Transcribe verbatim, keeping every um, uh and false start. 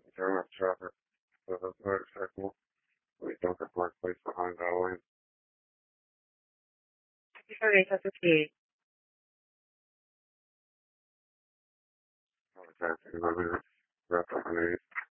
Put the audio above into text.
Too much traffic for the motorcycle. We don't have more place behind that lane. Sorry, that's okay. Okay, another rep underneath.